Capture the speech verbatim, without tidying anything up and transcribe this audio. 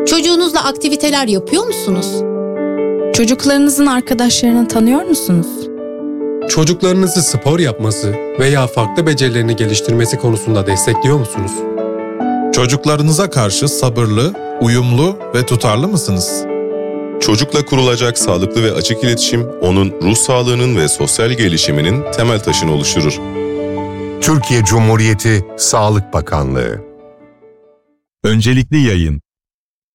Çocuğunuzla aktiviteler yapıyor musunuz? Çocuklarınızın arkadaşlarını tanıyor musunuz? Çocuklarınızı spor yapması veya farklı becerilerini geliştirmesi konusunda destekliyor musunuz? Çocuklarınıza karşı sabırlı, uyumlu ve tutarlı mısınız? Çocukla kurulacak sağlıklı ve açık iletişim, onun ruh sağlığının ve sosyal gelişiminin temel taşını oluşturur. Türkiye Cumhuriyeti Sağlık Bakanlığı. Öncelikli yayın.